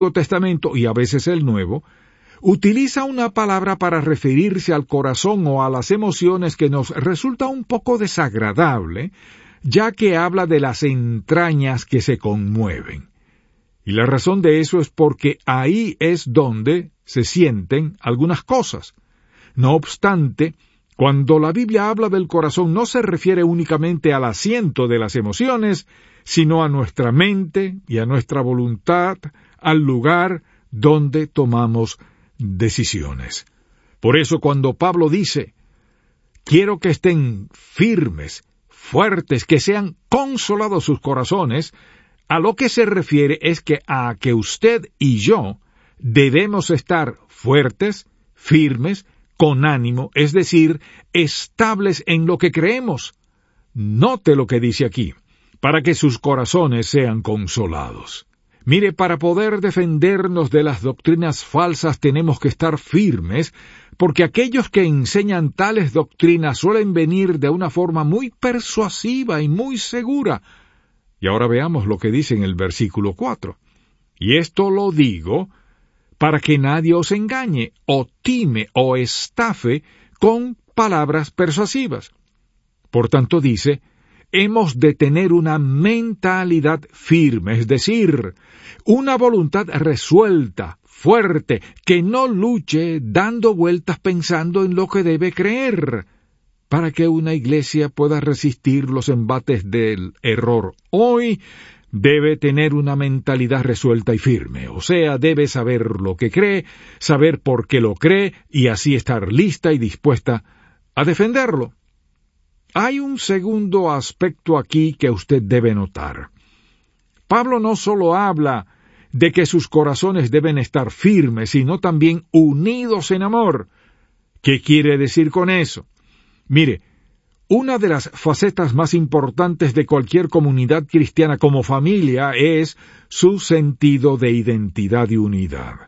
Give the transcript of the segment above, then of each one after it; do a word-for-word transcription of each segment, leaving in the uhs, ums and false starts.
Testamento y a veces el Nuevo, utiliza una palabra para referirse al corazón o a las emociones que nos resulta un poco desagradable, ya que habla de las entrañas que se conmueven. Y la razón de eso es porque ahí es donde se sienten algunas cosas. No obstante, cuando la Biblia habla del corazón no se refiere únicamente al asiento de las emociones, sino a nuestra mente y a nuestra voluntad, al lugar donde tomamos decisiones. Por eso cuando Pablo dice, quiero que estén firmes, fuertes, que sean consolados sus corazones, a lo que se refiere es que a que usted y yo debemos estar fuertes, firmes, con ánimo, es decir, estables en lo que creemos. Note lo que dice aquí, para que sus corazones sean consolados. Mire, para poder defendernos de las doctrinas falsas tenemos que estar firmes, porque aquellos que enseñan tales doctrinas suelen venir de una forma muy persuasiva y muy segura. Y ahora veamos lo que dice en el versículo cuatro. Y esto lo digo para que nadie os engañe, o time, o estafe con palabras persuasivas. Por tanto dice, hemos de tener una mentalidad firme, es decir, una voluntad resuelta, fuerte, que no luche dando vueltas pensando en lo que debe creer, para que una iglesia pueda resistir los embates del error. Hoy debe tener una mentalidad resuelta y firme, o sea, debe saber lo que cree, saber por qué lo cree, y así estar lista y dispuesta a defenderlo. Hay un segundo aspecto aquí que usted debe notar. Pablo no solo habla de que sus corazones deben estar firmes, sino también unidos en amor. ¿Qué quiere decir con eso? Mire, una de las facetas más importantes de cualquier comunidad cristiana como familia es su sentido de identidad y unidad.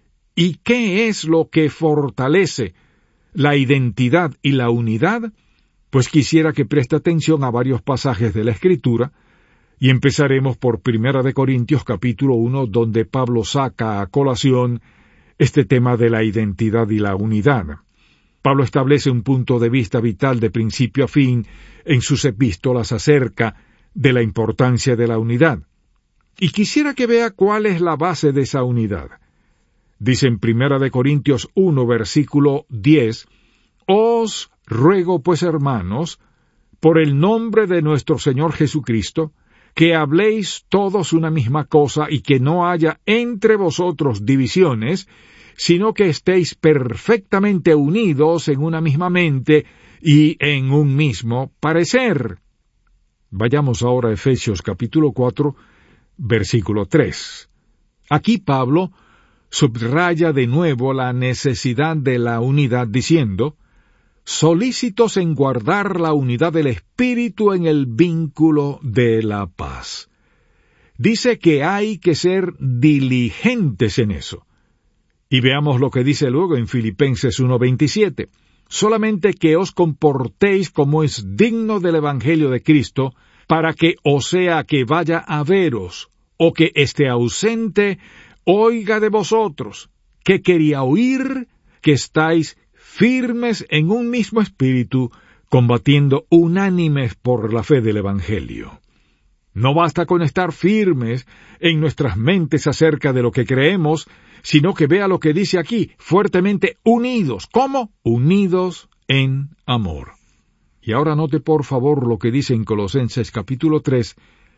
¿Y qué es lo que fortalece la identidad y la unidad? Pues quisiera que preste atención a varios pasajes de la Escritura, y empezaremos por Primera de Corintios capítulo uno, donde Pablo saca a colación este tema de la identidad y la unidad. Pablo establece un punto de vista vital de principio a fin en sus epístolas acerca de la importancia de la unidad. Y quisiera que vea cuál es la base de esa unidad. Dice en Primera de Corintios uno, versículo diez, «Os ruego, pues, hermanos, por el nombre de nuestro Señor Jesucristo, que habléis todos una misma cosa y que no haya entre vosotros divisiones, sino que estéis perfectamente unidos en una misma mente y en un mismo parecer». Vayamos ahora a Efesios capítulo cuatro, versículo tres. Aquí Pablo subraya de nuevo la necesidad de la unidad diciendo, «solícitos en guardar la unidad del Espíritu en el vínculo de la paz». Dice que hay que ser diligentes en eso. Y veamos lo que dice luego en Filipenses uno veintisiete. «Solamente que os comportéis como es digno del Evangelio de Cristo, para que, o sea que vaya a veros, o que esté ausente, oiga de vosotros, que quería oír, que estáis firmes en un mismo espíritu, combatiendo unánimes por la fe del Evangelio». No basta con estar firmes en nuestras mentes acerca de lo que creemos, sino que vea lo que dice aquí, fuertemente unidos. ¿Cómo? Unidos en amor. Y ahora note por favor lo que dice en Colosenses capítulo tres,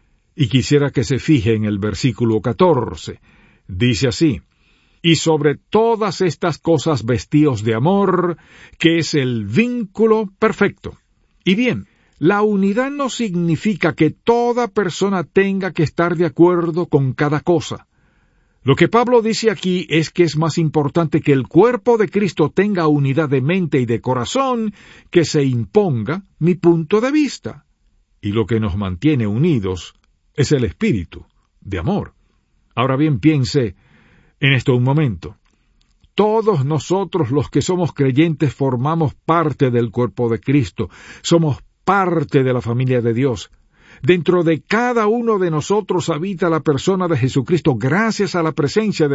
y quisiera que se fije en el versículo catorce. Dice así, «Y sobre todas estas cosas vestíos de amor, que es el vínculo perfecto». Y bien, la unidad no significa que toda persona tenga que estar de acuerdo con cada cosa. Lo que Pablo dice aquí es que es más importante que el cuerpo de Cristo tenga unidad de mente y de corazón que se imponga mi punto de vista. Y lo que nos mantiene unidos es el espíritu de amor. Ahora bien, piense en esto un momento. Todos nosotros los que somos creyentes formamos parte del cuerpo de Cristo. Somos parte de la familia de Dios. Dentro de cada uno de nosotros habita la persona de Jesucristo gracias a la presencia de